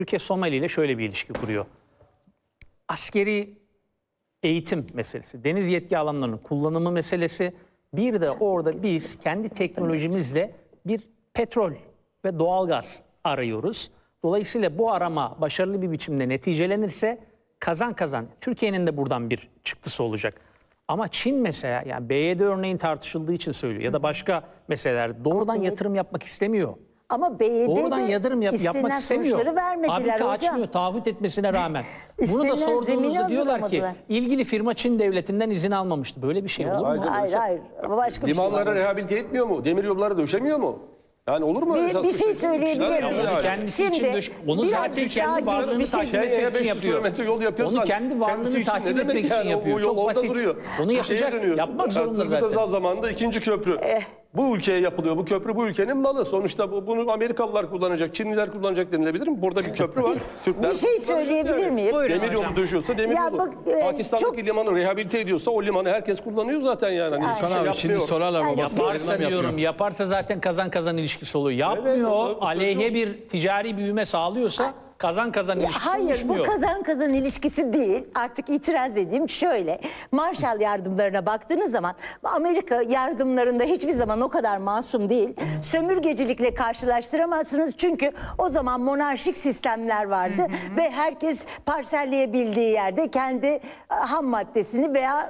Türkiye Somali ile şöyle bir ilişki kuruyor. Askeri eğitim meselesi, deniz yetki alanlarının kullanımı meselesi, bir de orada biz kendi teknolojimizle bir petrol ve doğalgaz arıyoruz. Dolayısıyla bu arama başarılı bir biçimde neticelenirse kazan kazan. Türkiye'nin de buradan bir çıktısı olacak. Ama Çin mesela, yani BYD örneğin tartışıldığı için söylüyor ya da başka meseleler, doğrudan yatırım yapmak istemiyor. Ama BYD Doğrudan yatırım yapmak istemiyor. Fabrika açmıyor taahhüt etmesine rağmen. Bunu da sorduğunuzda diyorlar ki ilgili firma Çin devletinden izin almamıştı. Böyle bir şey olur mu? Hayır. Başka bir şey Limanlara rehabilite etmiyor mu? Demiryolları döşemiyor mu? Yani olur mu? Bir şey söyleyebilir miyim? Kendisi için onu zaten kendi varlığını takip etmek için yapıyor. Yol yapıyorsan, onu kendi varlığını takip etmek için yapıyor. O yol Çok basit. duruyor. Onu yapacak, yapmak zorunda Turgut zaten. Özal zamanında ikinci köprü. Bu ülkeye yapılıyor. Bu köprü bu ülkenin malı. Sonuçta bunu Amerikalılar kullanacak, Çinliler kullanacak denilebilir mi? Burada bir köprü var. Türkler Bir şey söyleyebilir miyim? Demir yolu döşüyorsa demir yolu. Pakistan'daki limanı rehabilite ediyorsa o limanı herkes kullanıyor zaten yani. Hani hiçbir şey Şimdi yapmıyor. sorarlar Yaparsa diyorum, yaparsa zaten kazan kazan ilişkisi oluyor. Yapmıyor, Evet, aleyhe bir ticari büyüme sağlıyorsa kazan kazan ilişkisi Hayır, oluşmuyor. bu kazan kazan ilişkisi değil. Artık itiraz edeyim. Şöyle, Marshall yardımlarına baktığınız zaman Amerika yardımlarında hiçbir zaman o kadar masum değil. Sömürgecilikle karşılaştıramazsınız. Çünkü o zaman monarşik sistemler vardı ve herkes parselleyebildiği yerde kendi ham maddesini veya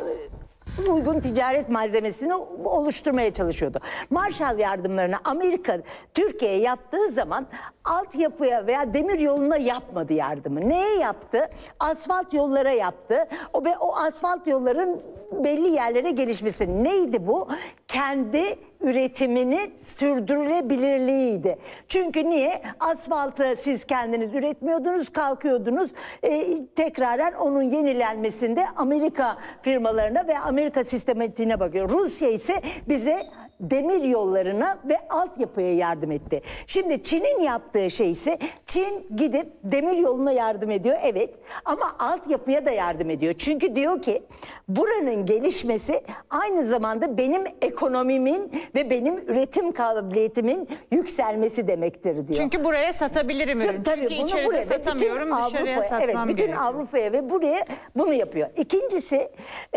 uygun ticaret malzemesini oluşturmaya çalışıyordu. Marshall yardımlarını Amerika Türkiye'ye yaptığı zaman altyapıya veya demir yoluna yapmadı yardımı. Neye yaptı? Asfalt yollara yaptı. Ve o asfalt yolların belli yerlere gelişmesi. Neydi bu? Kendi üretiminin sürdürülebilirliğiydi. Çünkü niye? Asfaltı siz kendiniz üretmiyordunuz, kalkıyordunuz. Tekraren onun yenilenmesinde Amerika firmalarına ve Amerika sistematiğine bakıyor. Rusya ise bize demir yollarına ve altyapıya yardım etti. Şimdi Çin'in yaptığı şey ise Çin gidip demir yoluna yardım ediyor, evet, ama altyapıya da yardım ediyor. Çünkü diyor ki buranın gelişmesi aynı zamanda benim ekonomimin ve benim üretim kabiliyetimin yükselmesi demektir diyor. Çünkü buraya satabilirim ürün. Tabii, çünkü içeride satamıyorum, dışarıya satmam evet, bütün gerekiyor. Avrupa'ya ve buraya bunu yapıyor. İkincisi,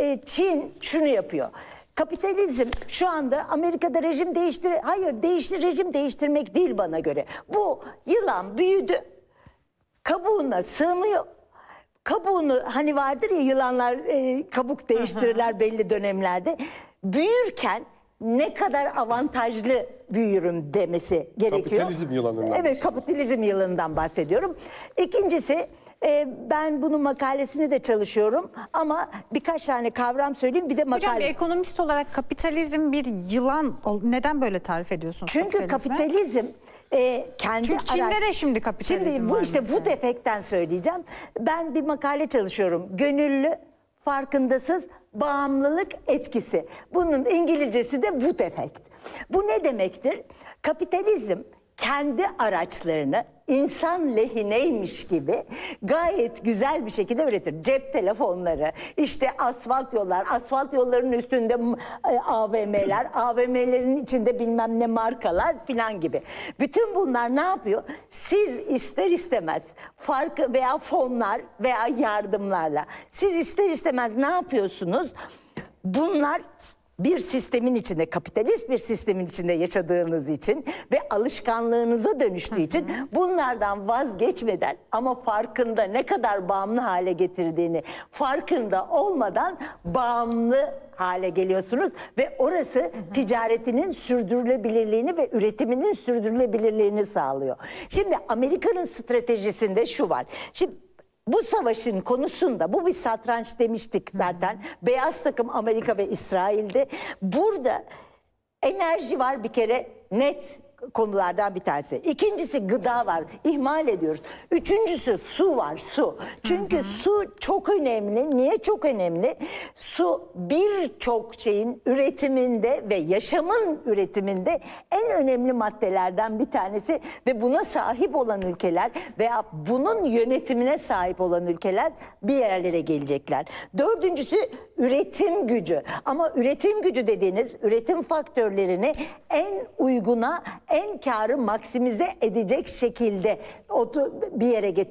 Çin şunu yapıyor. Kapitalizm şu anda Amerika'da rejim rejim değiştirmek değil bana göre. Bu yılan büyüdü, kabuğuna sığmıyor. Kabuğunu, hani vardır ya yılanlar kabuk değiştirirler belli dönemlerde. Büyürken ne kadar avantajlı büyürüm demesi gerekiyor. Kapitalizm yılanından. Evet, kapitalizm yılanından bahsediyorum. İkincisi, ben bunun makalesini de çalışıyorum ama birkaç tane kavram söyleyeyim, bir de makale. Hocam, bir ekonomist olarak kapitalizm bir yılan, neden böyle tarif ediyorsunuz? Çünkü kapitalizm kendi Çünkü Çin'de de şimdi kapitalizm Şimdi var bu işte mesela. bu defektten söyleyeceğim. Ben bir makale çalışıyorum. Gönüllü, farkındasız bağımlılık etkisi. Bunun İngilizcesi de bu defekt. Bu ne demektir? Kapitalizm kendi araçlarını insan lehineymiş gibi gayet güzel bir şekilde üretir. Cep telefonları, işte asfalt yollar, asfalt yollarının üstünde AVM'ler, AVM'lerin içinde bilmem ne markalar filan gibi. Bütün bunlar ne yapıyor? Siz ister istemez farkı veya fonlar veya yardımlarla siz ister istemez ne yapıyorsunuz? Bunlar bir sistemin içinde, kapitalist bir sistemin içinde yaşadığınız için ve alışkanlığınıza dönüştüğü için bunlardan vazgeçmeden ama farkında ne kadar bağımlı hale getirdiğini farkında olmadan bağımlı hale geliyorsunuz ve orası ticaretinin sürdürülebilirliğini ve üretiminin sürdürülebilirliğini sağlıyor. Şimdi Amerika'nın stratejisinde şu var. Şimdi bu savaşın konusunda, bu bir satranç demiştik zaten. Beyaz takım Amerika ve İsrail'de. Burada enerji var bir kere, net konulardan bir tanesi. İkincisi gıda var, ihmal ediyoruz. Üçüncüsü su var, su. Çünkü su çok önemli. Niye çok önemli? Su birçok şeyin üretiminde ve yaşamın üretiminde en önemli maddelerden bir tanesi ve buna sahip olan ülkeler veya bunun yönetimine sahip olan ülkeler bir yerlere gelecekler. Dördüncüsü üretim gücü. Ama üretim gücü dediğiniz üretim faktörlerini en uyguna, en karı maksimize edecek şekilde bir yere getirmek.